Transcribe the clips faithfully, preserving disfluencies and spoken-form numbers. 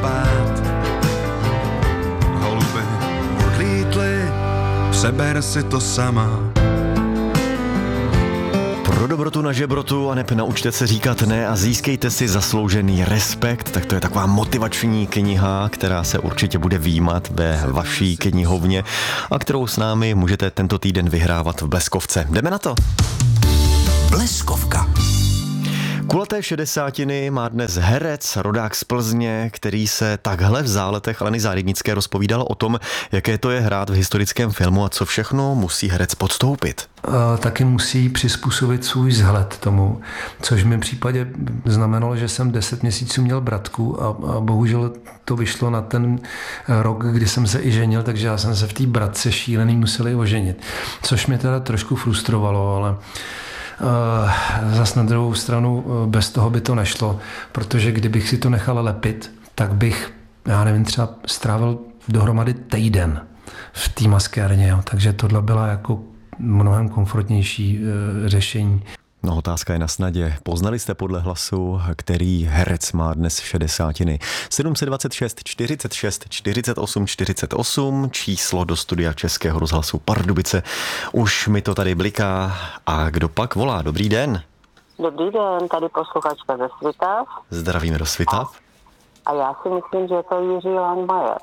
spát. Holuby odlítly, přeber si to sama. Pro dobrotu na žebrotu a nep naučte se říkat ne a získejte si zasloužený respekt, tak to je taková motivační kniha, která se určitě bude výjímat ve vaší knihovně a kterou s námi můžete tento týden vyhrávat v Bleskovce. Jdeme na to! Bleskovka. Kulaté šedesátiny má dnes herec, rodák z Plzně, který se takhle v záletech Aleny Zárybnické rozpovídal o tom, jaké to je hrát v historickém filmu a co všechno musí herec podstoupit. A taky musí přizpůsobit svůj vzhled tomu, což v mém případě znamenalo, že jsem deset měsíců měl bratku a, a bohužel to vyšlo na ten rok, kdy jsem se i ženil, takže já jsem se v té bratce šílený musel i oženit, což mě teda trošku frustrovalo, ale Uh, zas na druhou stranu uh, bez toho by to nešlo, protože kdybych si to nechal lepit, tak bych, já nevím, třeba strávil dohromady týden v té maskérně, jo. Takže tohle byla jako mnohem komfortnější uh, řešení. No, otázka je na snadě. Poznali jste podle hlasu, který herec má dnes šedesátiny? sedm set dvacet šest čtyřicet šest čtyřicet osm čtyřicet osm, číslo do studia Českého rozhlasu Pardubice. Už mi to tady bliká. A kdo pak volá? Dobrý den. Dobrý den, tady posluchačka ze Svitav. Zdravíme do Svitav. A já si myslím, že je to Jiří Langmajer.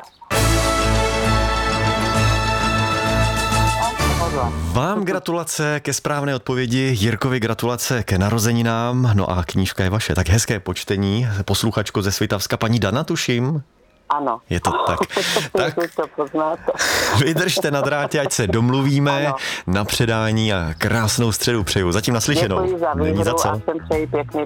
Vám gratulace ke správné odpovědi, Jirkovi gratulace ke narozeninám, no a knížka je vaše. Tak hezké počtení, posluchačko ze Svitavska, paní Dana, tuším? Ano. Je to tak. Tak to poznáte. Vydržte na drátě, ať se domluvíme ano. na předání a krásnou středu přeju. Zatím naslyšenou. Děkuji za Není za výhru co. a všem přeji pěkný